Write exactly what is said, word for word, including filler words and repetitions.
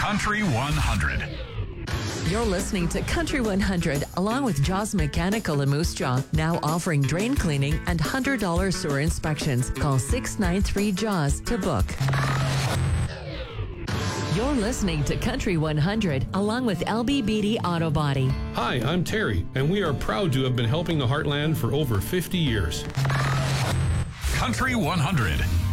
Country one hundred. You're listening to Country one hundred, along with Jaws Mechanical in Moose Jaw, now offering drain cleaning and one hundred dollars sewer inspections. Call six nine three JAWS to book. You're listening to Country one hundred, along with L B Beatty Auto Body. Hi, I'm Terry, and we are proud to have been helping the Heartland for over fifty years. Country one hundred.